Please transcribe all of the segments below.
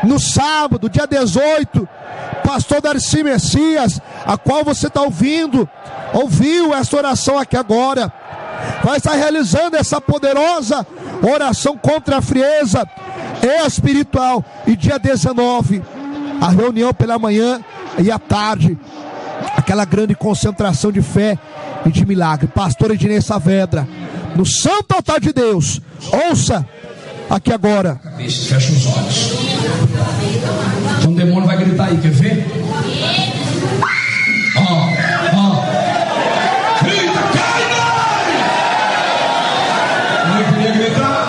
no sábado, dia 18, pastor Darcy Messias, a qual você está ouviu essa oração aqui agora, vai estar realizando essa poderosa oração contra a frieza espiritual. E dia 19, a reunião pela manhã e à tarde, aquela grande concentração de fé e de milagre. Pastor Ednei Saavedra, no santo altar de Deus, ouça aqui agora. Fecha os olhos. Então o demônio vai gritar aí, quer ver? Grita, cai, não queria gritar.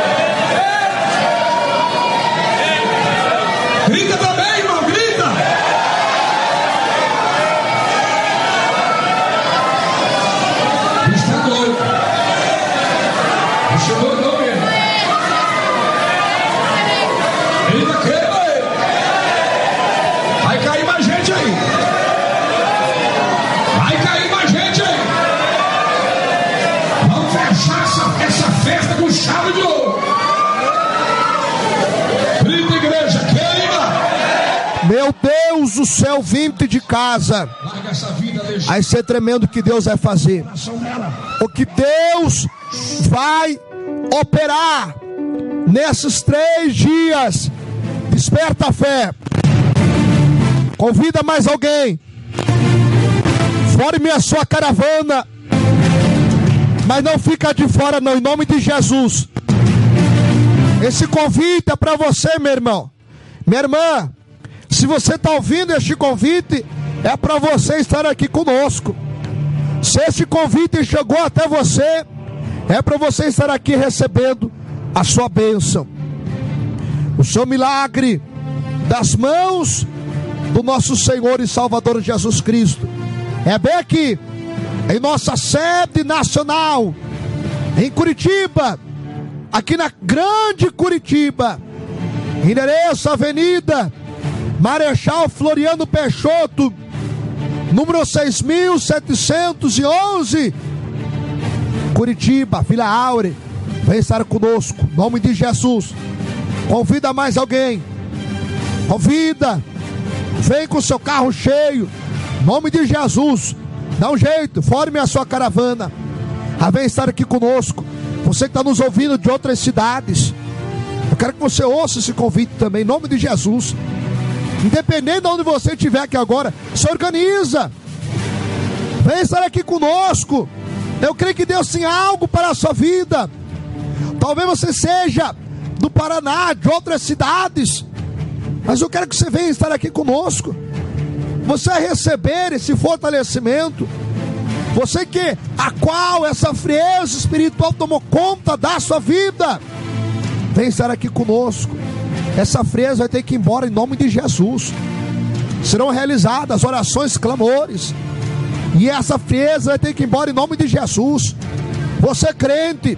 Grita também, irmão, grita. Está doido. Está doido mesmo. Grita, queima ele. Vai cair mais gente aí. Vai cair mais gente aí. Vamos fechar essa festa com chave de ouro. Grita, igreja, queima. Meu Deus do céu, vinte de casa. Larga essa vida, deixa. Aí ser tremendo o que Deus vai fazer. O que Deus vai operar nesses 3 dias. Desperta a fé. Convida mais alguém. Forme a sua caravana. Mas não fica de fora não, em nome de Jesus. Esse convite é para você, meu irmão. Minha irmã, se você está ouvindo este convite, é para você estar aqui conosco. Se este convite chegou até você, é para você estar aqui recebendo a sua bênção, o seu milagre das mãos do nosso Senhor e Salvador Jesus Cristo. É bem aqui, em nossa sede nacional, em Curitiba, aqui na Grande Curitiba, endereço Avenida Marechal Floriano Peixoto, número 6711, Curitiba, Vila Áurea. Vem estar conosco, em nome de Jesus. Convida mais alguém. Convida. Vem com o seu carro cheio, em nome de Jesus. Dá um jeito, forme a sua caravana. Vem estar aqui conosco. Você que está nos ouvindo de outras cidades, eu quero que você ouça esse convite também, em nome de Jesus. Independente de onde você estiver aqui agora, se organiza. Vem estar aqui conosco. Eu creio que Deus tem algo para a sua vida. Talvez você seja do Paraná, de outras cidades, mas eu quero que você venha estar aqui conosco. Você vai receber esse fortalecimento. Você que a qual essa frieza espiritual tomou conta da sua vida, vem estar aqui conosco. Essa frieza vai ter que ir embora em nome de Jesus. Serão realizadas orações, clamores, e essa frieza vai ter que ir embora em nome de Jesus. Você crente,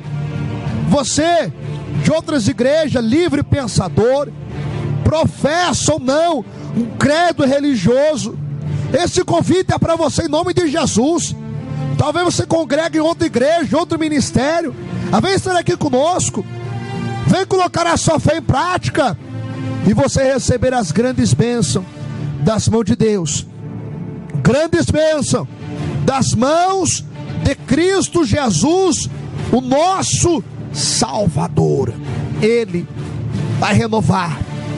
você de outras igrejas, livre pensador, professa ou não um credo religioso, esse convite é para você em nome de Jesus. Talvez você congregue em outra igreja, outro ministério. Vem estar aqui conosco. Vem colocar a sua fé em prática e você receber as grandes bênçãos das mãos de Deus. Grandes bênçãos das mãos de Cristo Jesus, o nosso Salvador. Ele vai renovar,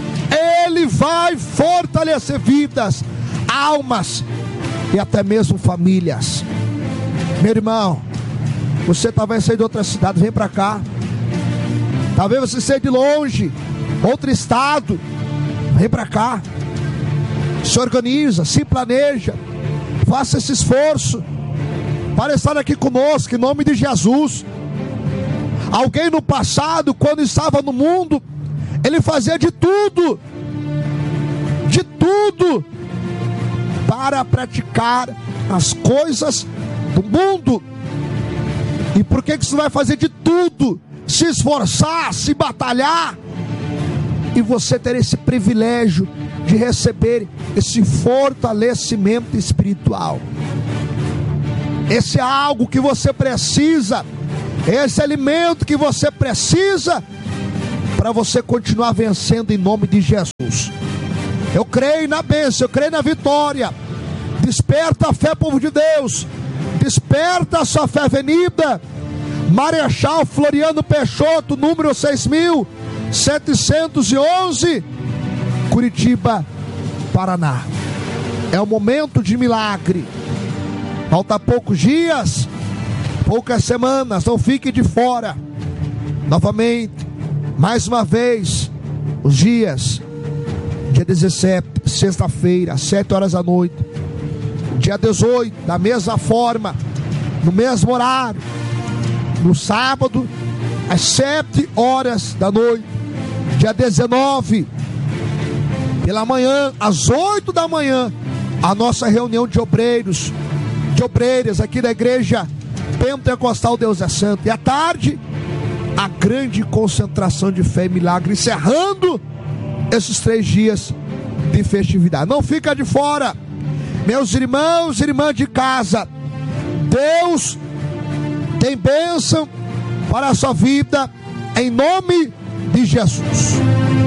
Ele vai fortalecer vidas, almas e até mesmo famílias. Meu irmão, você talvez seja de outra cidade, vem para cá. Talvez você seja de longe, outro estado, vem para cá. Se organiza, se planeja, faça esse esforço para estar aqui conosco em nome de Jesus. Alguém no passado, quando estava no mundo, ele fazia de tudo para praticar as coisas do mundo. E por que você vai fazer de tudo, se esforçar, se batalhar, e você ter esse privilégio de receber esse fortalecimento espiritual? Esse é algo que você precisa, esse alimento que você precisa para você continuar vencendo em nome de Jesus. Eu creio na bênção, eu creio na vitória. Desperta a fé, povo de Deus. Desperta a sua fé, Avenida Marechal Floriano Peixoto, número 6711, Curitiba, Paraná. É um momento de milagre. Falta poucos dias, poucas semanas, não fique de fora. Novamente, mais uma vez, os dias, dia 17, sexta-feira, às 7 horas da noite. Dia 18, da mesma forma, no mesmo horário. No sábado, às 7 horas da noite. Dia 19, pela manhã, às 8 da manhã, a nossa reunião de obreiros, de obreiras aqui da igreja Pentecostal Deus é Santo. E à tarde, a grande concentração de fé e milagre, encerrando esses 3 dias de festividade. Não fica de fora, meus irmãos e irmãs de casa. Deus tem bênção para a sua vida, em nome de Jesus.